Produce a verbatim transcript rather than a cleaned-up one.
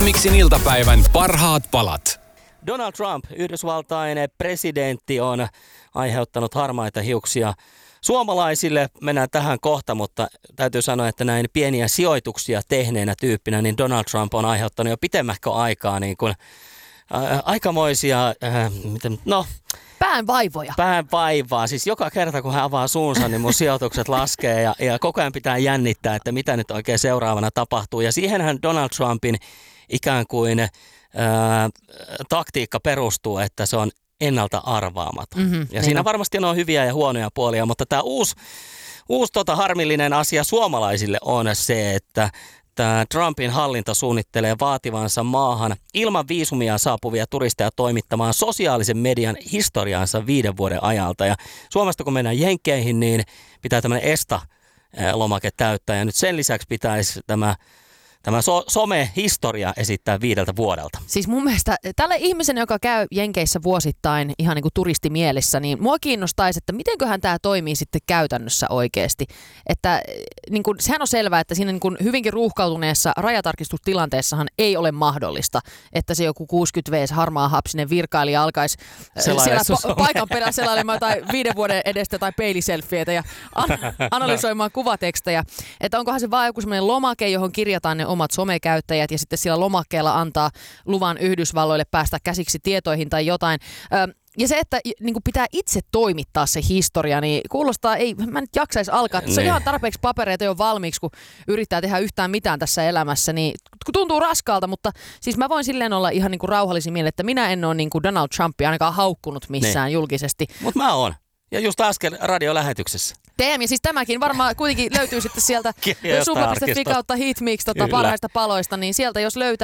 Hitmixin iltapäivän parhaat palat. Donald Trump, Yhdysvaltain presidentti, on aiheuttanut harmaita hiuksia suomalaisille. Mennään tähän kohta, mutta täytyy sanoa, että näin pieniä sijoituksia tehneenä tyyppinä, niin Donald Trump on aiheuttanut jo pitemmähkö aikaa niin kuin, ää, aikamoisia, ää, miten, no... Päänvaivoja. Päänvaivaa. Siis joka kerta, kun hän avaa suunsa, niin mun sijoitukset laskee ja, ja koko ajan pitää jännittää, että mitä nyt oikein seuraavana tapahtuu. Ja siihenhän Donald Trumpin ikään kuin ää, taktiikka perustuu, että se on ennalta arvaamaton. Mm-hmm, ja niin siinä on. Varmasti on hyviä ja huonoja puolia, mutta tämä uusi, uusi tota, harmillinen asia suomalaisille on se, että tämä Trumpin hallinto suunnittelee vaativansa maahan ilman viisumia saapuvia turisteja toimittamaan sosiaalisen median historiaansa viiden vuoden ajalta. Ja Suomesta kun mennään Jenkkeihin, niin pitää tämmöinen ESTA-lomake täyttää. Ja nyt sen lisäksi pitäisi tämä, tämä so- some-historia esittää viideltä vuodelta. Siis mun mielestä tälle ihmisen, joka käy Jenkeissä vuosittain ihan niin kuin turistimielessä, niin mua kiinnostaisi, että mitenköhän tämä toimii sitten käytännössä oikeasti. Että niin kuin, sehän on selvää, että siinä niin kuin hyvinkin ruuhkautuneessa rajatarkistustilanteessahan ei ole mahdollista, että se joku kuusikymmentä vuotias harmaa hapsinen virkailija alkaisi siellä pa- paikan perään selailemaan tai viiden vuoden edestä tai peiliselfieitä ja an- analysoimaan kuvatekstejä. Että onkohan se vaan joku semmoinen lomake, johon kirjataan ne omat somekäyttäjät ja sitten sillä lomakkeella antaa luvan Yhdysvalloille päästä käsiksi tietoihin tai jotain. Ja se, että niin kuin pitää itse toimittaa se historia, niin kuulostaa, ei, mä nyt jaksaisi alkaa. Se on ihan tarpeeksi papereita jo valmiiksi, kun yrittää tehdä yhtään mitään tässä elämässä, niin tuntuu raskaalta, mutta siis mä voin silleen olla ihan niin kuin rauhallisin mielin, että minä en ole niin kuin Donald Trumpia ainakaan haukkunut missään ne. julkisesti. Mutta mä oon. Ja just äsken radiolähetyksessä. Teem, ja siis tämäkin varmaan kuitenkin löytyy sitten sieltä supla piste fi kautta hitmix tota, parhaista paloista, niin sieltä jos löytää